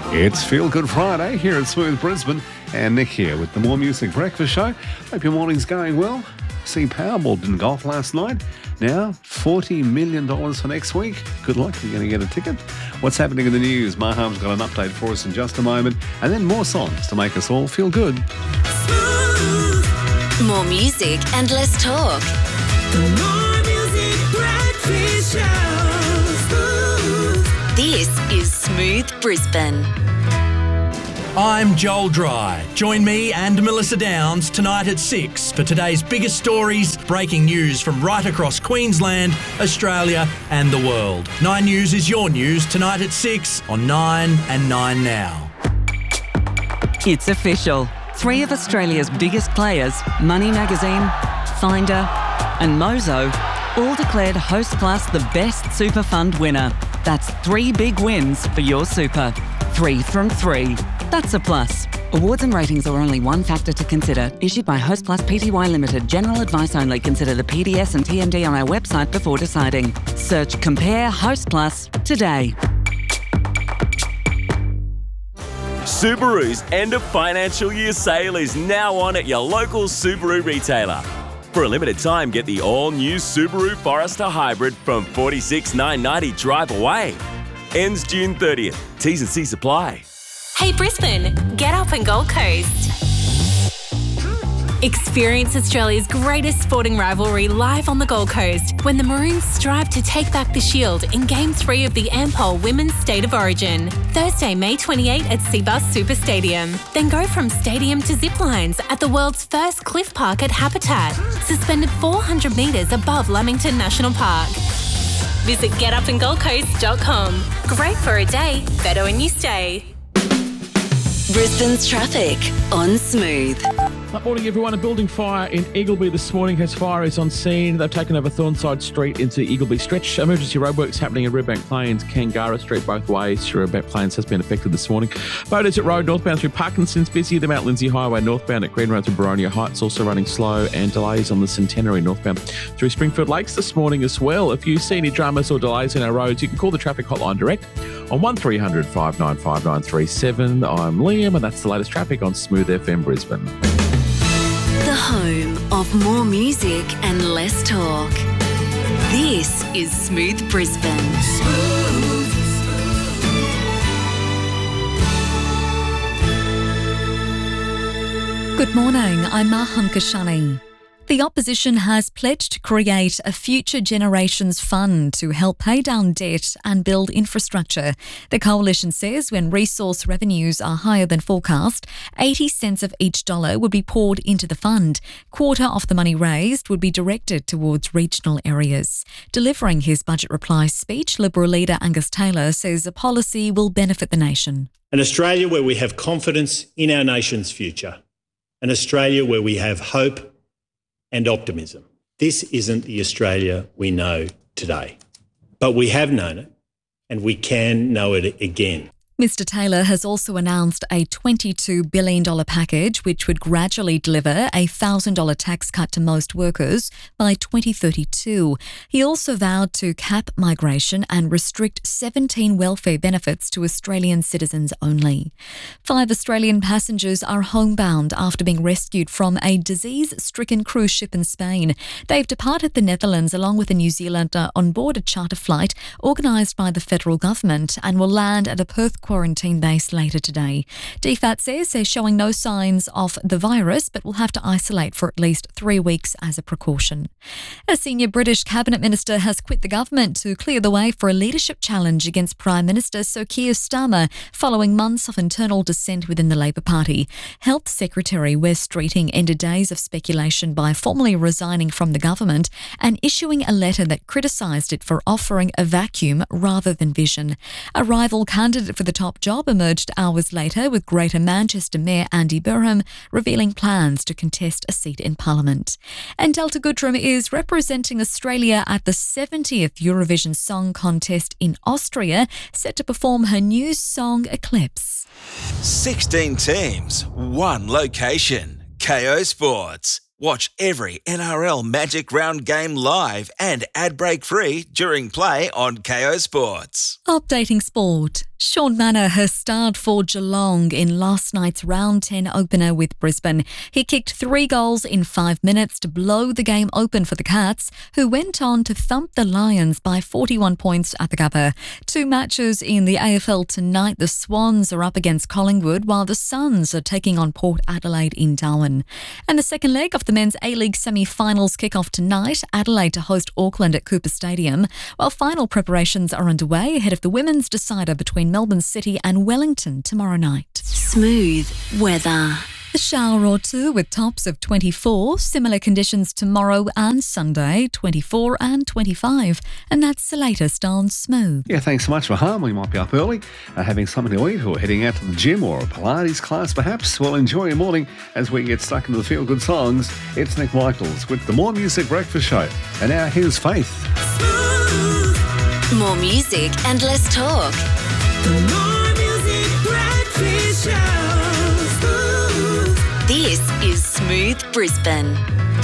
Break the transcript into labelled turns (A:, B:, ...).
A: It's Feel Good Friday here at Smooth Brisbane, and Nick here with the More Music Breakfast Show. Hope your morning's going well. See, Powerball didn't golf last night. Now, $40 million for next week. Good luck if you're going to get a ticket. What's happening in the news? Maham's got an update for us in just a moment, and then more songs to make us all feel good.
B: More music and less talk.
C: More Music Breakfast Show.
B: This is Smooth Brisbane.
D: I'm Joel Dry. Join me and Melissa Downs tonight at 6 for today's biggest stories, breaking news from right across Queensland, Australia and the world. 9 News is your news tonight at 6 on 9 and 9 Now.
E: It's official. 3 of Australia's biggest players, Money Magazine, Finder and Mozo, all declared Hostplus the best super fund winner. That's 3 big wins for your super. 3 from 3. That's a plus. Awards and ratings are only one factor to consider. Issued by Hostplus Pty Limited. General advice only. Consider the PDS and TMD on our website before deciding. Search Compare Hostplus today.
F: Subaru's end of financial year sale is now on at your local Subaru retailer. For a limited time, get the all-new Subaru Forester Hybrid from $46,990 drive away. Ends June 30th. T's and C's apply.
G: Hey Brisbane, get up and Gold Coast. Experience Australia's greatest sporting rivalry live on the Gold Coast when the Maroons strive to take back the shield in Game 3 of the Ampol Women's State of Origin. Thursday, May 28 at Cbus Super Stadium. Then go from stadium to zip lines at the world's first cliff park at Habitat, suspended 400 metres above Lamington National Park. Visit getupandgoldcoast.com. Great for a day, better when you stay.
B: Brisbane's traffic on Smooth.
H: Good morning, everyone. A building fire in Eagleby this morning has fire is on scene. They've taken over Thornside Street into Eagleby Stretch. Emergency roadworks happening in Redbank Plains, Kangara Street both ways. Redbank Plains has been affected this morning. Bow Desert Road northbound through Parkinson's busy. The Mount Lindsay Highway northbound at Green Road to Boronia Heights also running slow, and delays on the Centenary northbound through Springfield Lakes this morning as well. If you see any dramas or delays in our roads, you can call the traffic hotline direct on 1300 595 937. I'm Liam, and that's the latest traffic on Smooth FM Brisbane.
B: The home of more music and less talk. This is Smooth Brisbane.
I: Good morning, I'm Maham Kashani. The opposition has pledged to create a Future Generations Fund to help pay down debt and build infrastructure. The coalition says when resource revenues are higher than forecast, 80 cents of each dollar would be poured into the fund. Quarter of the money raised would be directed towards regional areas. Delivering his budget reply speech, Liberal leader Angus Taylor says the policy will benefit the nation.
J: An Australia where we have confidence in our nation's future. An Australia where we have hope and optimism. This isn't the Australia we know today, but we have known it and we can know it again.
I: Mr Taylor has also announced a $22 billion package which would gradually deliver a $1,000 tax cut to most workers by 2032. He also vowed to cap migration and restrict 17 welfare benefits to Australian citizens only. 5 Australian passengers are homebound after being rescued from a disease-stricken cruise ship in Spain. They've departed the Netherlands along with a New Zealander on board a charter flight organised by the federal government and will land at a Perth quarantine base later today. DFAT says they're showing no signs of the virus but will have to isolate for at least 3 weeks as a precaution. A senior British cabinet minister has quit the government to clear the way for a leadership challenge against Prime Minister Sir Keir Starmer following months of internal dissent within the Labor Party. Health Secretary Wes Streeting ended days of speculation by formally resigning from the government and issuing a letter that criticised it for offering a vacuum rather than vision. A rival candidate for the top job emerged hours later with Greater Manchester Mayor Andy Burnham revealing plans to contest a seat in Parliament. And Delta Goodrem is representing Australia at the 70th Eurovision Song Contest in Austria, set to perform her new song Eclipse.
K: 16 teams, 1 location. KO Sports. Watch every NRL Magic Round game live and ad-break free during play on KO Sports.
I: Updating sport. Sean Manor has starred for Geelong in last night's Round 10 opener with Brisbane. He kicked 3 goals in 5 minutes to blow the game open for the Cats, who went on to thump the Lions by 41 points at the Gabba. 2 matches in the AFL tonight. The Swans are up against Collingwood, while the Suns are taking on Port Adelaide in Darwin. And the second leg of the Men's A-League semi-finals kick off tonight. Adelaide to host Auckland at Cooper Stadium, while final preparations are underway ahead of the women's decider between Melbourne City and Wellington tomorrow night.
B: Smooth weather.
I: A shower or two with tops of 24. Similar conditions tomorrow and Sunday, 24 and 25. And that's the latest on Smooth.
A: Yeah, thanks so much, Maham. We might be up early, having something to eat, or heading out to the gym or a Pilates class perhaps. Well, enjoy your morning as we get stuck into the feel-good songs. It's Nick Michaels with the More Music Breakfast Show. And now here's Faith.
B: More music and less talk.
C: The More Music Breakfast Show.
B: This is Smooth Brisbane.